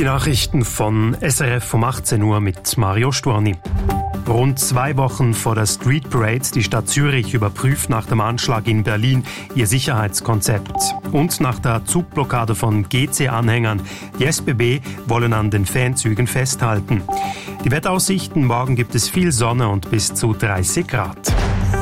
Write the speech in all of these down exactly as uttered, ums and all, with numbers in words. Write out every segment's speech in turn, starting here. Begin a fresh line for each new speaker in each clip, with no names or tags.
Die Nachrichten von S R F um achtzehn Uhr mit Mario Storni. Rund zwei Wochen vor der Street Parade, die Stadt Zürich überprüft nach dem Anschlag in Berlin ihr Sicherheitskonzept. Und nach der Zugblockade von G C-Anhängern, die S B B wollen an den Fanzügen festhalten. Die Wetteraussichten: morgen gibt es viel Sonne und bis zu dreißig Grad.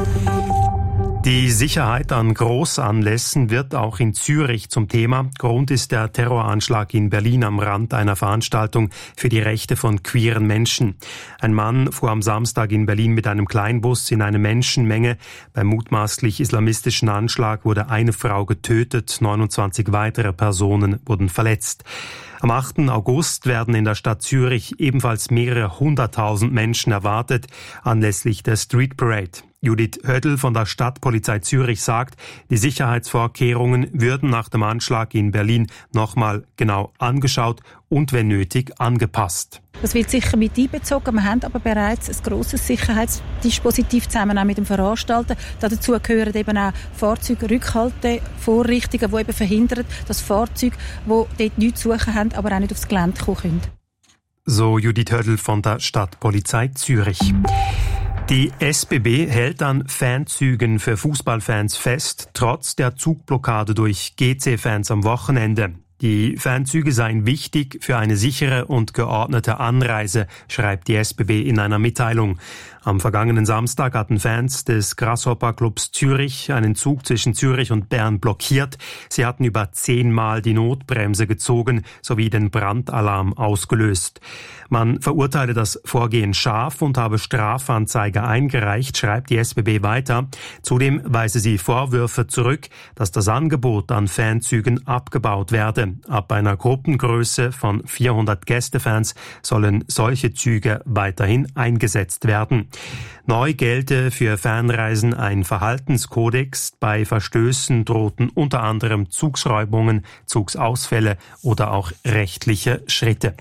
Die Sicherheit an Großanlässen wird auch in Zürich zum Thema. Grund ist der Terroranschlag in Berlin am Rand einer Veranstaltung für die Rechte von queeren Menschen. Ein Mann fuhr am Samstag in Berlin mit einem Kleinbus in eine Menschenmenge. Beim mutmaßlich islamistischen Anschlag wurde eine Frau getötet, neunundzwanzig weitere Personen wurden verletzt. Am achten August werden in der Stadt Zürich ebenfalls mehrere hunderttausend Menschen erwartet, anlässlich der Street Parade. Judith Hödel von der Stadtpolizei Zürich sagt, die Sicherheitsvorkehrungen würden nach dem Anschlag in Berlin nochmal genau angeschaut und wenn nötig angepasst.
Das wird sicher mit einbezogen. Wir haben aber bereits ein grosses Sicherheitsdispositiv zusammen auch mit dem Veranstalter. Dazu gehören eben auch Fahrzeugrückhaltevorrichtungen, die eben verhindern, dass Fahrzeuge, die dort nichts zu suchen haben, aber auch nicht aufs Gelände kommen können.
So Judith Hödel von der Stadtpolizei Zürich. Die S B B hält an Fanzügen für Fußballfans fest, trotz der Zugblockade durch G C-Fans am Wochenende. Die Fanzüge seien wichtig für eine sichere und geordnete Anreise, schreibt die S B B in einer Mitteilung. Am vergangenen Samstag hatten Fans des Grasshopper Clubs Zürich einen Zug zwischen Zürich und Bern blockiert. Sie hatten über zehnmal die Notbremse gezogen sowie den Brandalarm ausgelöst. Man verurteile das Vorgehen scharf und habe Strafanzeige eingereicht, schreibt die S B B weiter. Zudem weise sie Vorwürfe zurück, dass das Angebot an Fanzügen abgebaut werde. Ab einer Gruppengröße von vierhundert Gästefans sollen solche Züge weiterhin eingesetzt werden. Neu gelte für Fanreisen ein Verhaltenskodex. Bei Verstößen drohten unter anderem Zugsräumungen, Zugsausfälle oder auch rechtliche Schritte.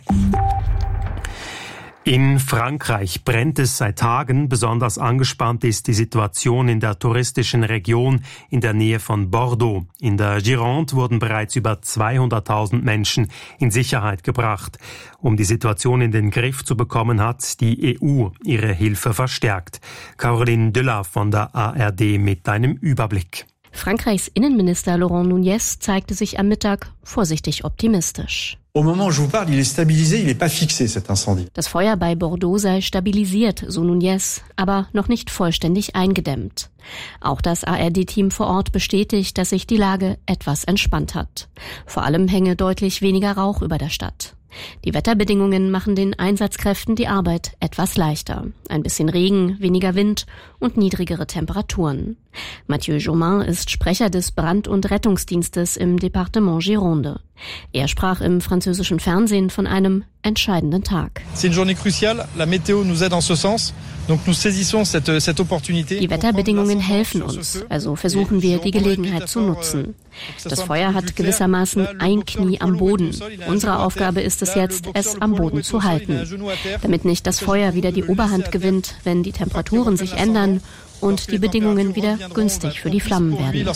In Frankreich brennt es seit Tagen. Besonders angespannt ist die Situation in der touristischen Region in der Nähe von Bordeaux. In der Gironde wurden bereits über zweihunderttausend Menschen in Sicherheit gebracht. Um die Situation in den Griff zu bekommen, hat die E U ihre Hilfe verstärkt. Caroline Düller von der A R D mit einem Überblick.
Frankreichs Innenminister Laurent Nunez zeigte sich am Mittag vorsichtig optimistisch.
Au moment où je vous parle, il est stabilisé, il n'est pas fixé, cet incendie.
Das Feuer bei Bordeaux sei stabilisiert, so Nunez, aber noch nicht vollständig eingedämmt. Auch das A R D-Team vor Ort bestätigt, dass sich die Lage etwas entspannt hat. Vor allem hänge deutlich weniger Rauch über der Stadt. Die Wetterbedingungen machen den Einsatzkräften die Arbeit etwas leichter. Ein bisschen Regen, weniger Wind und niedrigere Temperaturen. Mathieu Jaumin ist Sprecher des Brand- und Rettungsdienstes im Departement Gironde. Er sprach im französischen Fernsehen von einem entscheidenden Tag.
C'est une journée cruciale. La météo nous aide en ce sens. Donc nous saisissons cette, cette opportunité.
Die Wetterbedingungen helfen uns, also versuchen wir, die Gelegenheit zu nutzen. Das Feuer hat gewissermaßen ein Knie am Boden. Unsere Aufgabe ist es jetzt, es am Boden zu halten, damit nicht das Feuer wieder die Oberhand gewinnt, wenn die Temperaturen sich ändern und die Bedingungen wieder günstig für die Flammen werden.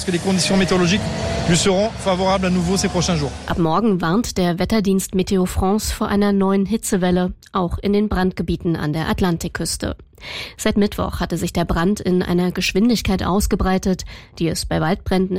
Ab morgen warnt der Wetterdienst Météo France vor einer neuen Hitzewelle, auch in den Brandgebieten an der Atlantikküste. Seit Mittwoch hatte sich der Brand in einer Geschwindigkeit ausgebreitet, die es bei Waldbränden